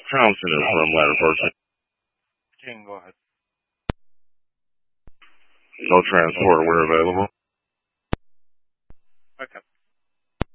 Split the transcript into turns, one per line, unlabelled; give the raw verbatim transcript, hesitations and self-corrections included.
Thompson is from ladder person.
King, go ahead.
No transport, we're available.